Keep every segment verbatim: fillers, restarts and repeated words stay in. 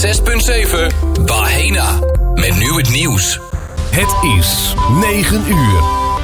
zes punt zeven Bahena. Met nu het nieuws. Het is negen uur.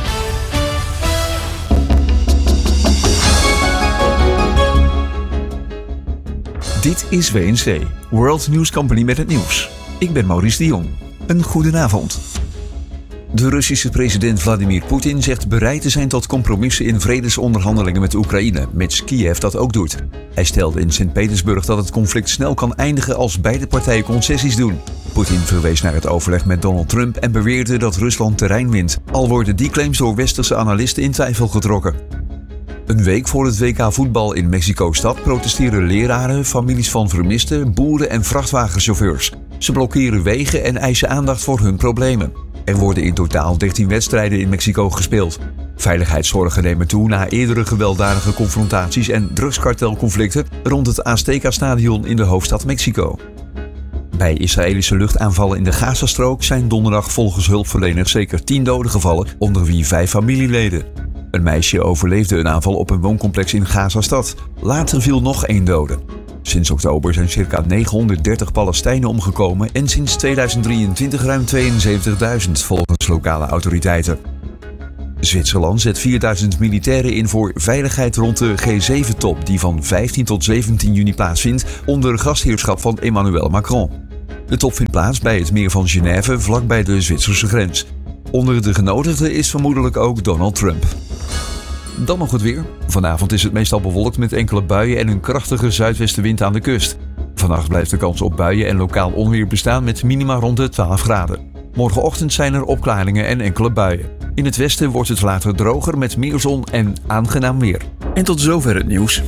Dit is W N C, World News Company met het nieuws. Ik ben Maurice de Jong. Een goedenavond. De Russische president Vladimir Poetin zegt bereid te zijn tot compromissen in vredesonderhandelingen met Oekraïne, mits Kiev dat ook doet. Hij stelde in Sint-Petersburg dat het conflict snel kan eindigen als beide partijen concessies doen. Poetin verwees naar het overleg met Donald Trump en beweerde dat Rusland terrein wint, al worden die claims door westerse analisten in twijfel getrokken. Een week voor het W K voetbal in Mexico-stad protesteren leraren, families van vermisten, boeren en vrachtwagenchauffeurs. Ze blokkeren wegen en eisen aandacht voor hun problemen. Er worden in totaal dertien wedstrijden in Mexico gespeeld. Veiligheidszorgen nemen toe na eerdere gewelddadige confrontaties en drugskartelconflicten rond het Azteca-stadion in de hoofdstad Mexico. Bij Israëlische luchtaanvallen in de Gazastrook zijn donderdag volgens hulpverleners zeker tien doden gevallen, onder wie vijf familieleden. Een meisje overleefde een aanval op een wooncomplex in Gazastad. Later viel nog één dode. Sinds oktober zijn circa negenhonderddertig Palestijnen omgekomen en sinds tweeduizend drieëntwintig ruim tweeënzeventigduizend volgens lokale autoriteiten. Zwitserland zet vierduizend militairen in voor veiligheid rond de G zeven top die van vijftien tot zeventien juni plaatsvindt onder gastheerschap van Emmanuel Macron. De top vindt plaats bij het meer van Genève vlakbij de Zwitserse grens. Onder de genodigden is vermoedelijk ook Donald Trump. Dan nog het weer. Vanavond is het meestal bewolkt met enkele buien en een krachtige zuidwestenwind aan de kust. Vannacht blijft de kans op buien en lokaal onweer bestaan met minima rond de twaalf graden. Morgenochtend zijn er opklaringen en enkele buien. In het westen wordt het later droger met meer zon en aangenaam weer. En tot zover het nieuws.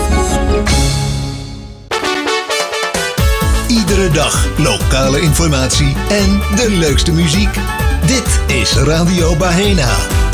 Iedere dag lokale informatie en de leukste muziek. Dit is Radio Bahena.